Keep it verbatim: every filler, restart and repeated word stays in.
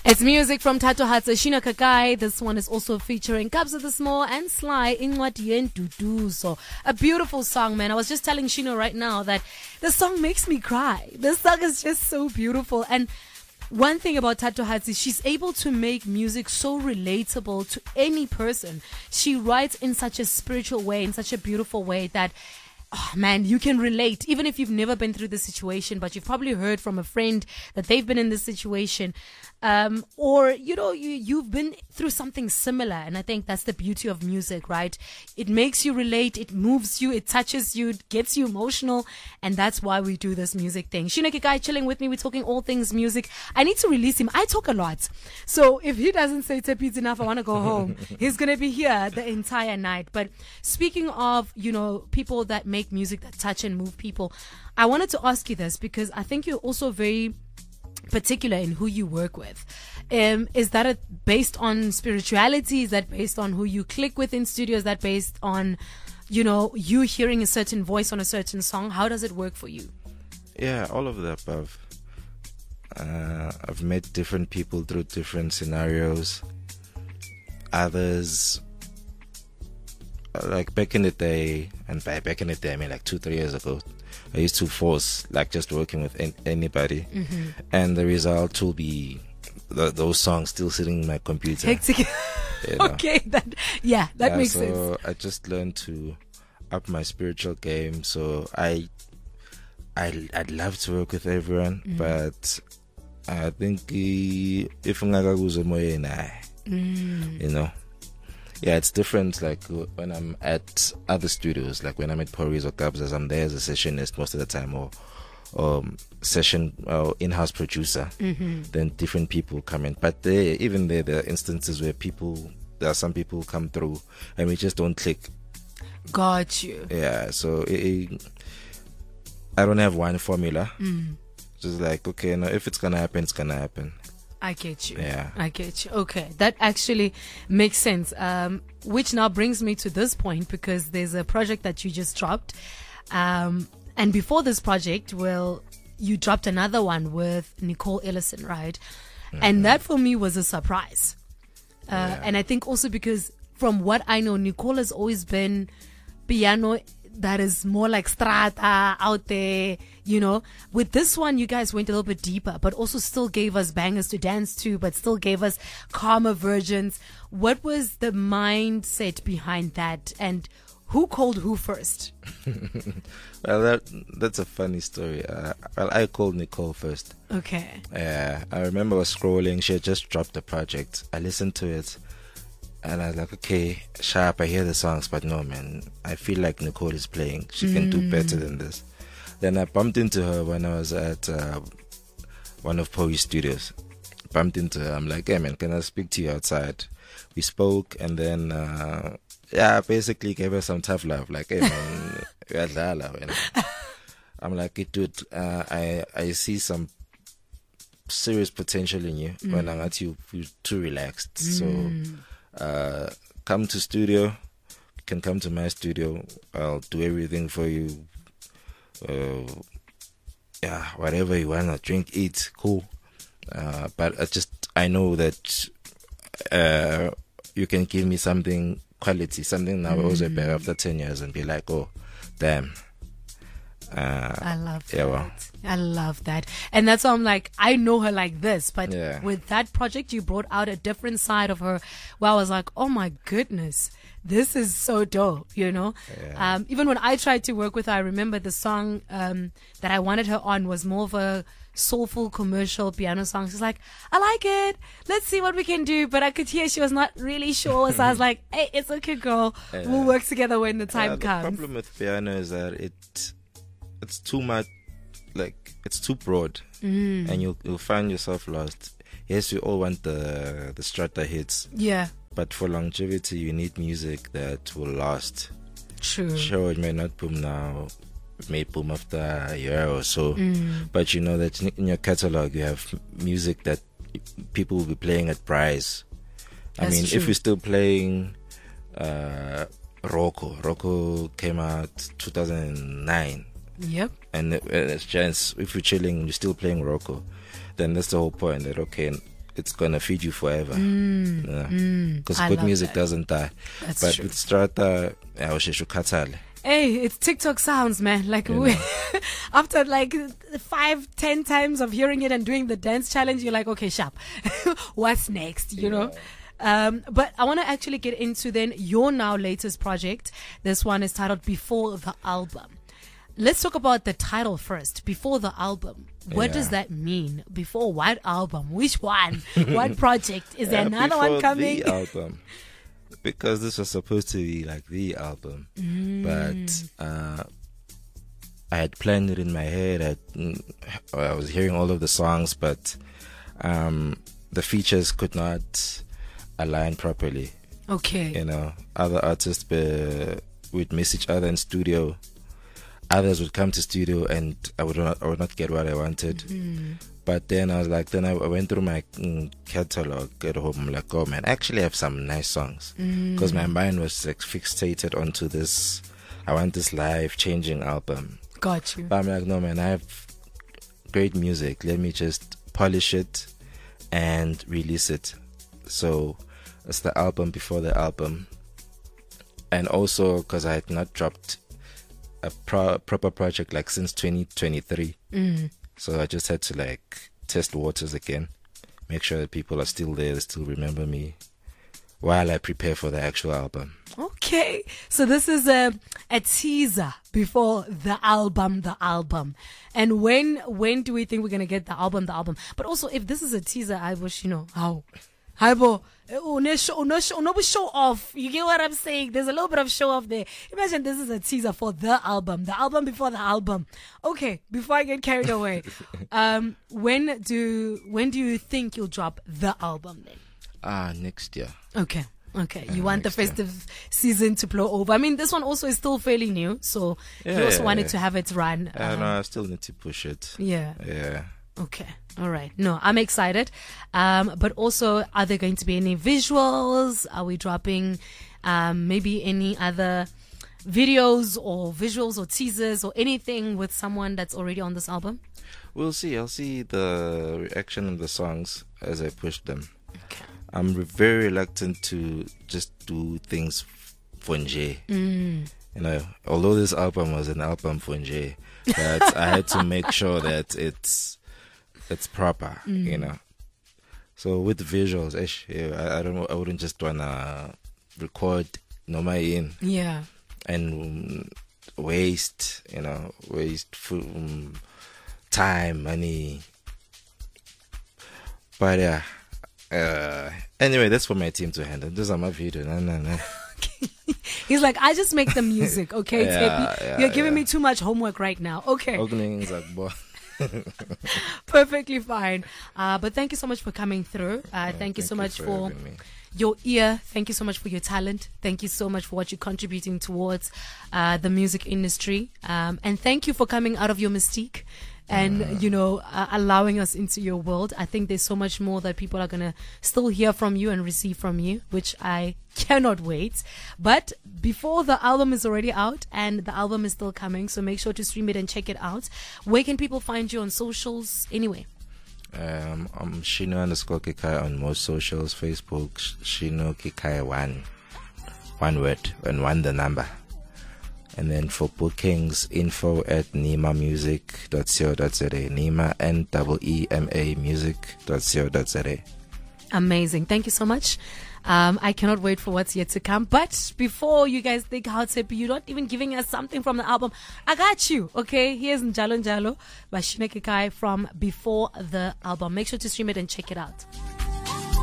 It's music from Thatohatsi, Shino Kakai. This one is also featuring Kabza the Small and Sly, Ingwadi and Dudu. So a beautiful song, man. I was just telling Shino right now that the song makes me cry. This song is just so beautiful. And one thing about Thatohatsi, she's able to make music so relatable to any person. She writes in such a spiritual way, in such a beautiful way that, oh man, you can relate, even if you've never been through this situation, but you've probably heard from a friend that they've been in this situation. Um, or, you know, you, you've been through something similar. And I think that's the beauty of music, right? It makes you relate. It moves you. It touches you. It gets you emotional. And that's why we do this music thing. Shino Kakai chilling with me. We're talking all things music. I need to release him. I talk a lot. So if he doesn't say Tepi's enough, I want to go home. He's going to be here the entire night. But speaking of, you know, people that make music that touch and move people, I wanted to ask you this because I think you're also very particular in who you work with. Um, is that a, based on spirituality? Is that based on who you click with in studio? Is that based on, you know, you hearing a certain voice on a certain song? How does it work for you? Yeah, all of the above. Uh, I've met different people through different scenarios. Others, like back in the day, and by back in the day, I mean like two, three years ago, I used to force like just working with an- anybody, mm-hmm. and the result will be th- those songs still sitting in my computer. Hectic. You know? Okay, that yeah, that yeah, makes so sense. So I just learned to up my spiritual game. So I, I, I'd love to work with everyone, mm-hmm. but I think uh, if mm. you know. Yeah, it's different like when I'm at other studios, like when I'm at Pori's or Kabza's, I'm there as a sessionist most of the time, or um, session or in-house producer. Mm-hmm. Then different people come in. But there, even there, there are instances where people, there are some people come through and we just don't click. Got you. Yeah, so it, it, I don't have one formula. Mm. Just like, okay, no, if it's going to happen, it's going to happen. I get you. Yeah. I get you. Okay. That actually makes sense. Um, which now brings me to this point because there's a project that you just dropped. Um, and before this project, well, you dropped another one with Nicole Ellison, right? Mm-hmm. And that for me was a surprise. Uh, yeah. And I think also because from what I know, Nicole has always been piano that is more like strata out there, you know. With this one, you guys went a little bit deeper, but also still gave us bangers to dance to, but still gave us calmer versions. What was the mindset behind that, and who called who first? Well, that that's a funny story. Uh, well, I called Nicole first. Okay. Yeah, I remember I was scrolling. She had just dropped the project. I listened to it. And I was like, okay, sharp, I hear the songs, but no, man, I feel like Nicole is playing. She mm. can do better than this. Then I bumped into her when I was at uh, one of Pori's studios. Bumped into her. I'm like, hey, man, can I speak to you outside? We spoke, and then, uh, yeah, basically gave her some tough love. Like, hey, man, we are Dala. I'm like, hey, dude, uh, I, I see some serious potential in you, mm. when I'm at you, you're too relaxed. Mm. So... Uh, come to studio. You can come to my studio. I'll do everything for you. Uh, yeah, whatever you wanna drink, eat, cool. Uh, but I just I know that uh, you can give me something quality, something that will also bear after ten years and be like, oh, damn. Uh, I love yeah, that. well. I love that. And that's why I'm like, I know her like this, but yeah. with that project, you brought out a different side of her where I was like, oh my goodness, this is so dope, you know? Yeah. Um, even when I tried to work with her, I remember the song um, that I wanted her on was more of a soulful commercial piano song. She's like, I like it. Let's see what we can do. But I could hear she was not really sure. So I was like, hey, it's okay, girl. Yeah. We'll work together when the time uh, the comes. The problem with piano is that it it's too much, like it's too broad, mm. and you'll you'll find yourself lost. Yes, we all want the the strata hits, yeah, but for longevity, you need music that will last. True. Sure, it may not boom now, it may boom after a year or so, mm. but you know that in your catalog you have music that people will be playing at prize. That's I mean, true. if we're still playing uh, Rocco, Rocco came out two thousand nine. Yep. And it's chance if you're chilling, you're still playing Rocco, then that's the whole point. That okay, it's gonna feed you forever. Because Mm, yeah. mm, good love music that. doesn't die. That's but true. with Strata, yeah, usheshe ukhathale. Hey, it's TikTok sounds, man. Like You we, know. after like five, ten times of hearing it and doing the dance challenge, you're like, okay, sharp. What's next? You know. Um, but I want to actually get into then your now latest project. This one is titled Before the Album. Let's talk about the title first. Before the Album. What Yeah. does that mean? Before what album? Which one? What project? Is there Yeah, another one before coming? The album. Because this was supposed to be like the album. Mm. But uh, I had planned it in my head. I, mm, I was hearing all of the songs, but um, the features could not align properly. Okay. You know, other artists uh, would miss each other in studio. Others would come to studio and I would not, I would not get what I wanted. Mm. But then I was like, then I I went through my mm, catalog at home. I'm like, oh man, I actually have some nice songs. Because my mind was like fixated onto this. I want this life changing album. Got you. But I'm like, no man, I have great music. Let me just polish it and release it. So it's the album before the album. And also because I had not dropped a pro- proper project like since twenty twenty-three. Mm. So I just had to like test waters again, make sure that people are still there, they still remember me while I prepare for the actual album. Okay, so this is a a teaser before the album, the album. And when when do we think we're gonna get the album, the album? But also, if this is a teaser, I wish you know how. Haibo, no show off. You get what I'm saying? There's a little bit of show off there. Imagine this is a teaser for the album, the album before the album. Okay, before I get carried away, um, when do when do you think you'll drop the album then? Ah, next year. Okay. Okay. You Uh, want the next year. festive season to blow over. I mean, this one also is still fairly new, so Yeah, you also yeah, wanted yeah. to have it run. I um, know, I still need to push it. Yeah. Yeah. Okay. All right. No, I'm excited. Um, but also, are there going to be any visuals? Are we dropping um, maybe any other videos or visuals or teasers or anything with someone that's already on this album? We'll see. I'll see the reaction of the songs as I push them. Okay. I'm re- very reluctant to just do things f- for Nje. Mm. You know, although this album was an album for Nje, but I had to make sure that it's it's proper, Mm. you know. So with visuals, ish, yeah, I, I don't know, I wouldn't just wanna record no my in Yeah. and um, waste, you know, waste fu- um, time, money. But yeah, uh, anyway, that's for my team to handle. Those are my videos. No, no, no. He's like, I just make the music, okay? Yeah, Tepi? yeah, You're giving yeah. me too much homework right now. Okay. Openings like, boy. Perfectly fine. Uh, but thank you so much for coming through. Uh, thank you so much for having me. your ear. Thank you so much for your talent. Thank you so much for what you're contributing towards uh, the music industry. Um, and thank you for coming out of your mystique and, you know, uh, allowing us into your world. I think there's so much more that people are going to still hear from you and receive from you, which I cannot wait. But before the album is already out and the album is still coming, so make sure to stream it and check it out. Where can people find you on socials anyway? Um, I'm Shino underscore Kikai on most socials. Facebook, Sh- Shino Kikai one. One word and one the number. And then for bookings, info at nima music dot co dot za. Nima, N E E M A music dot co dot za. Amazing. Thank you so much. Um, I cannot wait for what's yet to come. But before you guys think how Tepi, you're not even giving us something from the album. I got you. Okay. Here's Njalo Njalo by Shino Kikai from Before the Album. Make sure to stream it and check it out.